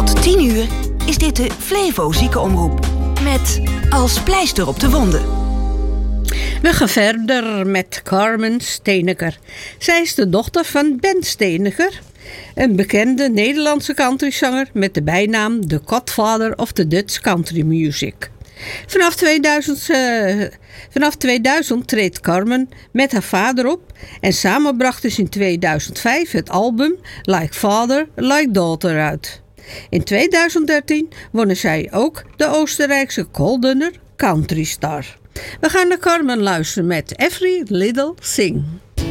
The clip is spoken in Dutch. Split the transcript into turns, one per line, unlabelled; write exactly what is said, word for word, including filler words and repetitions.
Tot tien uur is dit de Flevo Ziekenomroep. Met als pleister op de wonden.
We gaan verder met Carmen Steeneker. Zij is de dochter van Ben Steeneker, een bekende Nederlandse countryzanger met de bijnaam The Godfather of the Dutch Country Music. Vanaf tweeduizend, uh, vanaf tweeduizend treedt Carmen met haar vader op en samen brachten ze in tweeduizend vijf het album Like Father, Like Daughter uit. In tweeduizend dertien wonnen zij ook de Oostenrijkse Goldener Country Star. We gaan naar Carmen luisteren met Every Little Thing.